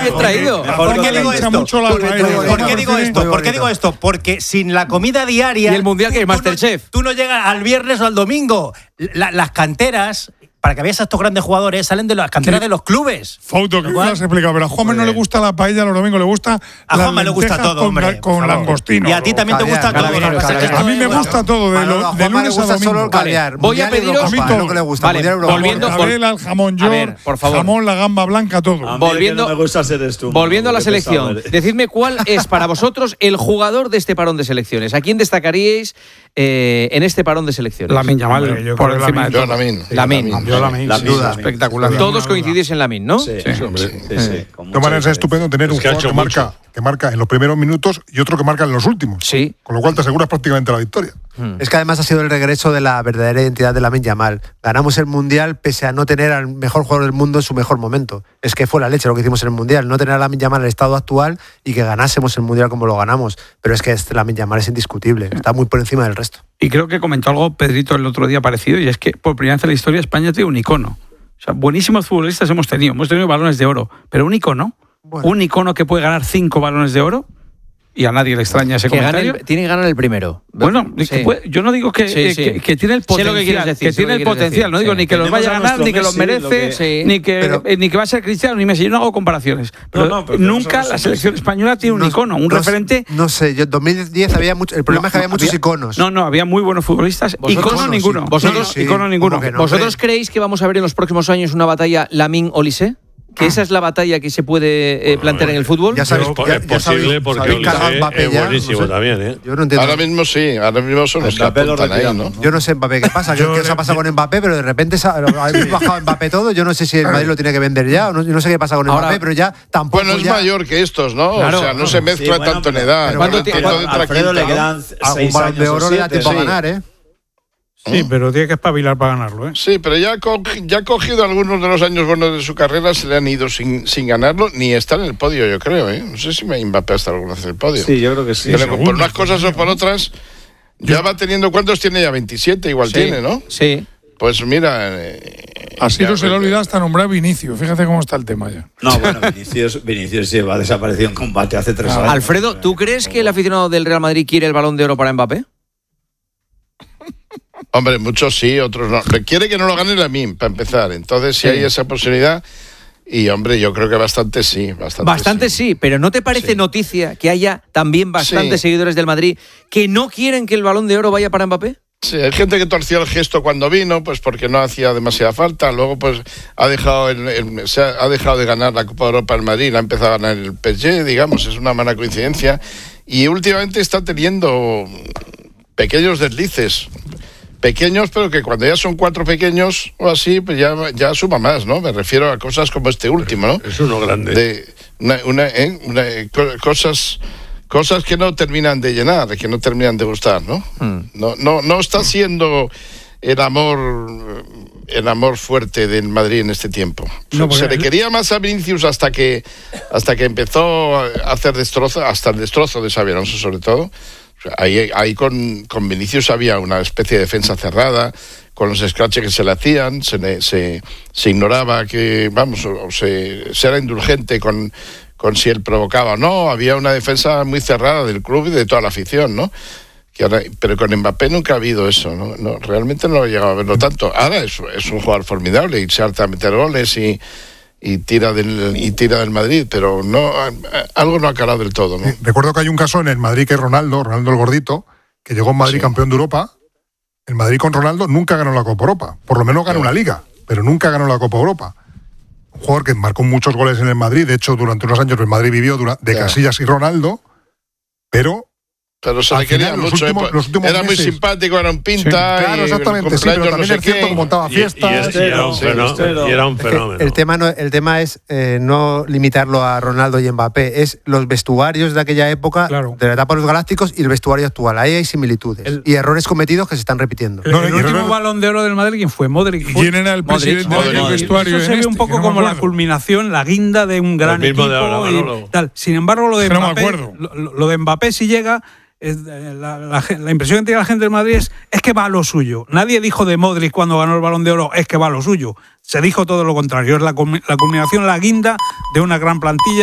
bien traído. ¿Por qué digo esto? Porque sin la comida diaria... ¿Y el Mundial que es Masterchef? Tú no llegas al viernes o al domingo. Las canteras... Para que veas a estos grandes jugadores, salen de las canteras de los clubes. Fauto, que no has explicado, pero a Juanma no le gusta la paella los domingos, le gusta a Juanma le gusta todo, hombre. Con langostino. Y a ti también te gusta todo. A mí me gusta todo, de lunes a domingo. Solo el caviar. Voy a pediros... A mí todo lo que le gusta. Vale, volviendo... El jamón york, jamón, la gamba blanca, todo. Volviendo a la selección, decidme cuál es para vosotros el jugador de este parón de selecciones. ¿A quién destacaríais en este parón de selecciones? Lamine Yamal, por encima de todo. Lamine. Sin duda. Espectacular. Todos coincidís en Lamine, ¿no? Sí. De todas maneras es estupendo tener un jugador que marca en los primeros minutos y otro que marca en los últimos. Sí. Con lo cual te aseguras prácticamente la victoria. Es que además ha sido el regreso de la verdadera identidad de Lamine Yamal. Ganamos el Mundial pese a no tener al mejor jugador del mundo en su mejor momento. Es que fue la leche lo que hicimos en el Mundial. No tener a Lamine Yamal en el estado actual y que ganásemos el Mundial como lo ganamos. Pero es que Lamine Yamal es indiscutible. Está muy por encima del resto. Y creo que comentó algo Pedrito el otro día parecido, y es que por primera vez en la historia España tiene un icono. O sea, buenísimos futbolistas hemos tenido balones de oro, pero un icono, un icono que puede ganar 5 balones de oro, y a nadie le extraña ese comentario. Tiene que ganar el primero. Bueno, sí. Yo no digo que tiene el potencial, que tiene el potencial, no digo ni que los vaya a ganar, ni que los merece, ni que va a ser Cristiano, ni Messi. Yo no hago comparaciones. Pero nunca la selección española tiene un icono, un referente. No sé, yo en 2010 había mucho, el problema es que había muchos iconos. No, había muy buenos futbolistas. Icono ninguno. Icono ninguno. ¿Vosotros creéis que vamos a ver en los próximos años una batalla Lamine-Olise? ¿Que esa es la batalla que se puede plantear en el fútbol? Ya sabéis, es posible porque Olise es buenísimo también, ¿eh? Yo no entiendo. Ahora mismo son los que apuntan ahí, ¿no? Yo no sé Mbappé qué pasa, qué se ha pasado con Mbappé, pero de repente habéis bajado Mbappé todo. Yo no sé si el Madrid lo tiene que vender ya, o yo no sé qué pasa con Mbappé, pero ya tampoco. Bueno, es mayor que estos, ¿no? Claro, o sea, no se mezcla tanto en edad. Alfredo le quedan 6 años de oro, le da tiempo a ganar, ¿eh? Sí, pero tiene que espabilar para ganarlo, ¿eh? Sí, pero ya ha cogido algunos de los años buenos de su carrera, se le han ido sin ganarlo, ni está en el podio, yo creo, ¿eh? No sé si Mbappé hasta alguna vez en el podio. Sí, yo creo que sí. Pero por unas cosas o por otras, ya va teniendo, ¿cuántos tiene ya? 27 igual tiene, ¿no? Sí. Pues mira... Así no se le olvida hasta nombrar Vinicius. Fíjate cómo está el tema ya. No, bueno, Vinicius se va desaparecido en combate hace 3 años. Alfredo, ¿tú crees que el aficionado del Real Madrid quiere el Balón de Oro para Mbappé? Hombre, muchos sí, otros no. Quiere que no lo gane Lamine, para empezar. Entonces, si hay esa posibilidad... Y, hombre, yo creo que bastante sí. Bastante sí, pero ¿no te parece noticia que haya también bastantes seguidores del Madrid que no quieren que el Balón de Oro vaya para Mbappé? Sí, hay gente que torció el gesto cuando vino, pues porque no hacía demasiada falta. Luego, pues, ha dejado de ganar la Copa de Europa el Madrid, la ha empezado a ganar el PSG, digamos, es una mala coincidencia. Y últimamente está teniendo pequeños deslices. Pequeños, pero que cuando ya son 4 pequeños o así, pues ya suma más, ¿no? Me refiero a cosas como este último, ¿no? Es uno grande. Cosas que no terminan de llenar, que no terminan de gustar, ¿no? No está siendo el amor fuerte del Madrid en este tiempo. Se le quería más a Vinicius hasta que empezó a hacer destrozo, hasta el destrozo de Xabi Alonso sobre todo. Ahí con Vinicius había una especie de defensa cerrada, con los scratches que se le hacían, se ignoraba que, vamos, se era indulgente con si él provocaba o no. Había una defensa muy cerrada del club y de toda la afición, ¿no? Pero con Mbappé nunca ha habido eso, ¿no? Realmente no he llegado a verlo tanto. Ahora es un jugador formidable y se harta a meter goles y tira del Madrid, pero algo no ha calado del todo, ¿no? Recuerdo que hay un caso en el Madrid que es Ronaldo el Gordito, que llegó en Madrid campeón de Europa. El Madrid con Ronaldo nunca ganó la Copa Europa, por lo menos ganó una Liga, pero nunca ganó la Copa Europa. Un jugador que marcó muchos goles en el Madrid, de hecho durante unos años el Madrid vivió de Casillas y Ronaldo, pero se le quería mucho. Era muy simpático, era un pinta. Claro, exactamente, sí, pero también es cierto que montaba fiestas. Y era un fenómeno. El tema es no limitarlo a Ronaldo y Mbappé, es los vestuarios de aquella época, de la etapa de los Galácticos y el vestuario actual. Ahí hay similitudes y errores cometidos que se están repitiendo. El último Balón de Oro del Madrid, ¿quién fue? Modric. ¿Quién era el presidente del vestuario? Eso se ve un poco como la culminación, la guinda de un gran equipo y tal. Sin embargo, lo de Mbappé si llega... La impresión que tiene la gente del Madrid es que va a lo suyo. Nadie dijo de Modric cuando ganó el Balón de Oro es que va a lo suyo. Se dijo todo lo contrario. Es la culminación, la guinda de una gran plantilla.